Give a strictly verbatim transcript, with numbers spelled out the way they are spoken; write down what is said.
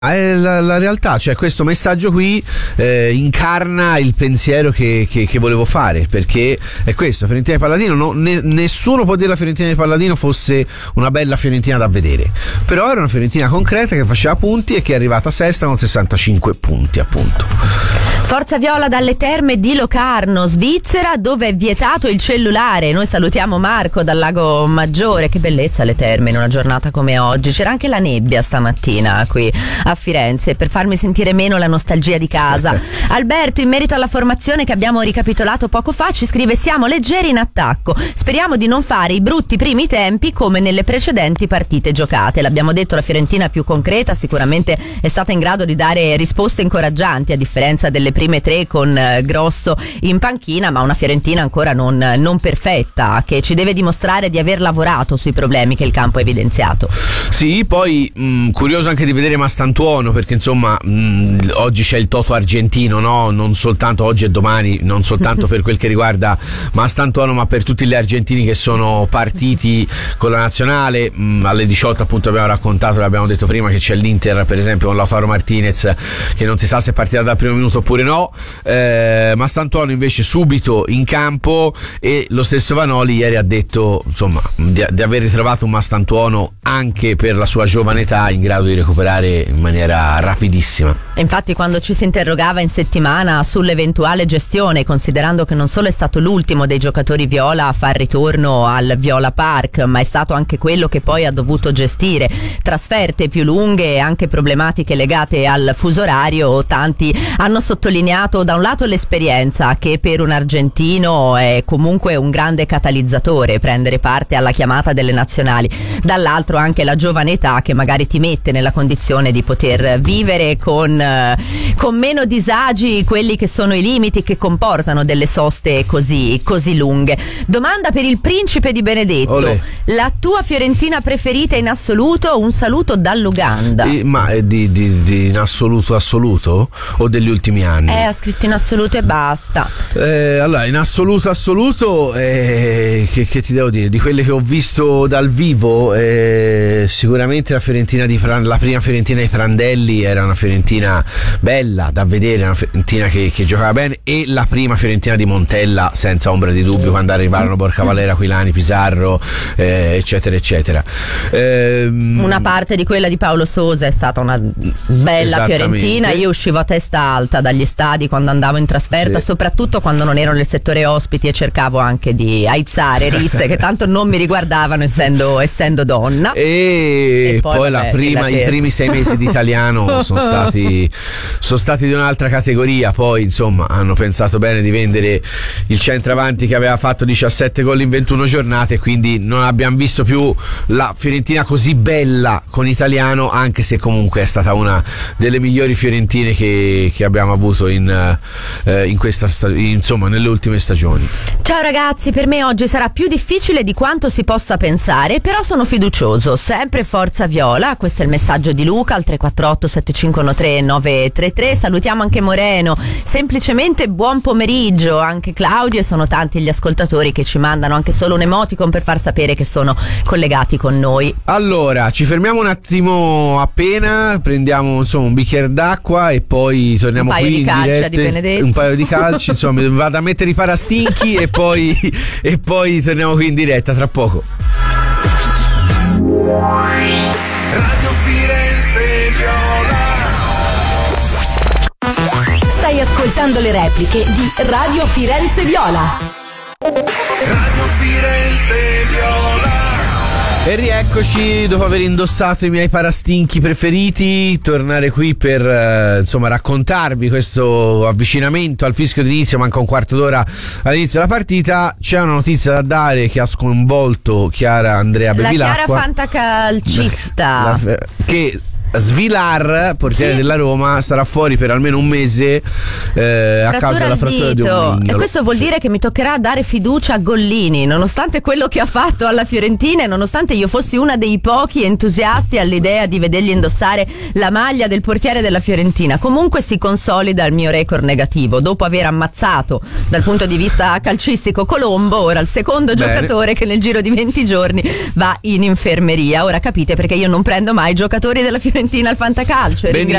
È la, la realtà, cioè questo messaggio qui eh, incarna il pensiero che, che, che volevo fare, perché è questo, Fiorentina di Palladino, no, ne, nessuno può dire la Fiorentina di Palladino fosse una bella Fiorentina da vedere, però era una Fiorentina concreta che faceva punti e che è arrivata sesta con sessantacinque punti, appunto. Forza Viola dalle Terme di Locarno, Svizzera, dove è vietato il cellulare. Noi salutiamo Marco dal Lago Maggiore. Che bellezza le terme in una giornata come oggi. C'era anche la nebbia stamattina qui a Firenze per farmi sentire meno la nostalgia di casa. Alberto, in merito alla formazione che abbiamo ricapitolato poco fa, ci scrive: siamo leggeri in attacco, speriamo di non fare i brutti primi tempi come nelle precedenti partite giocate. L'abbiamo detto, la Fiorentina più concreta sicuramente è stata in grado di dare risposte incoraggianti, a differenza delle prime tre con eh, Grosso in panchina, ma una Fiorentina ancora non, non perfetta, che ci deve dimostrare di aver lavorato sui problemi che il campo ha evidenziato. Sì, poi mh, curioso anche di vedere Mastantuono, perché insomma mh, oggi c'è il Toto argentino, no? Non soltanto oggi e domani, non soltanto per quel che riguarda Mastantuono, ma per tutti gli argentini che sono partiti con la nazionale. Mh, alle diciotto appunto abbiamo raccontato, l'abbiamo detto prima, che c'è l'Inter per esempio con Lautaro Martinez, che non si sa se partirà dal primo minuto oppure no. eh, Mastantuono invece subito in campo, e lo stesso Vanoli ieri ha detto insomma di, di aver ritrovato un Mastantuono anche per la sua giovane età in grado di recuperare in maniera rapidissima. Infatti, quando ci si interrogava in settimana sull'eventuale gestione, considerando che non solo è stato l'ultimo dei giocatori viola a far ritorno al Viola Park, ma è stato anche quello che poi ha dovuto gestire trasferte più lunghe e anche problematiche legate al fuso orario, tanti hanno sottolineato da un lato l'esperienza, che per un argentino è comunque un grande catalizzatore prendere parte alla chiamata delle nazionali, dall'altro anche la giovane età che magari ti mette nella condizione di poter vivere con, eh, con meno disagi quelli che sono i limiti che comportano delle soste così, così lunghe. Domanda per il principe di Benedetto: Olè. La tua Fiorentina preferita in assoluto? Un saluto dall'Uganda. Eh, ma è di, di, di in assoluto assoluto o degli ultimi anni? Eh, ha scritto in assoluto e basta. Eh, allora, in assoluto assoluto eh, che, che ti devo dire? Di quelle che ho visto dal vivo, eh, sicuramente la Fiorentina di Pran- la prima Fiorentina di Prandelli era una Fiorentina bella da vedere, una Fiorentina che, che giocava bene, e la prima Fiorentina di Montella senza ombra di dubbio, quando arrivarono Borca Valera, Aquilani, Pizarro, eh, eccetera eccetera. Eh, una parte di quella di Paolo Sosa è stata una bella Fiorentina. Io uscivo a testa alta dagli stadi quando andavo in trasferta, sì. Soprattutto quando non ero nel settore ospiti e cercavo anche di aizzare risse che tanto non mi riguardavano essendo, essendo donna. E, e poi, poi vabbè, la prima, i primi sei mesi di italiano sono stati sono stati di un'altra categoria. Poi insomma hanno pensato bene di vendere il centravanti che aveva fatto diciassette gol in ventuno giornate, quindi non abbiamo visto più la Fiorentina così bella con italiano, anche se comunque è stata una delle migliori Fiorentine che, che abbiamo avuto in, eh, in questa insomma nelle ultime stagioni. Ciao ragazzi, per me oggi sarà più difficile di quanto si possa pensare, però sono fiducioso, sempre Forza Viola. Questo è il messaggio di Luca al tre quattro otto sette cinque uno tre nove tre tre. Salutiamo anche Moreno, semplicemente buon pomeriggio, anche Claudio, e sono tanti gli ascoltatori che ci mandano anche solo un emoticon per far sapere che sono collegati con noi. Allora ci fermiamo un attimo appena, prendiamo insomma un bicchiere d'acqua e poi torniamo qui in diretta, di Benedetto. Un paio di calci, insomma vado a mettere i parastinchi e poi e poi torniamo qui in diretta tra poco. Radio Firenze Viola. Stai ascoltando le repliche di Radio Firenze Viola. Radio Firenze Viola. E rieccoci dopo aver indossato i miei parastinchi preferiti, tornare qui per eh, insomma raccontarvi questo avvicinamento al fischio d'inizio. Manca un quarto d'ora all'inizio della partita. C'è una notizia da dare che ha sconvolto Chiara Andrea Bevilacqua, la Chiara fantacalcista, la, che Svilar, portiere sì. della Roma, sarà fuori per almeno un mese eh, a causa della frattura di un mignolo. E questo vuol sì. dire che mi toccherà dare fiducia a Gollini, nonostante quello che ha fatto alla Fiorentina e nonostante io fossi una dei pochi entusiasti all'idea di vedergli indossare la maglia del portiere della Fiorentina. Comunque si consolida il mio record negativo. Dopo aver ammazzato dal punto di vista calcistico Colombo, ora il secondo Bene. giocatore che nel giro di venti giorni va in infermeria. Ora capite perché io non prendo mai giocatori della Fiorentina Fiorentina al Fantacalcio. E Benissimo.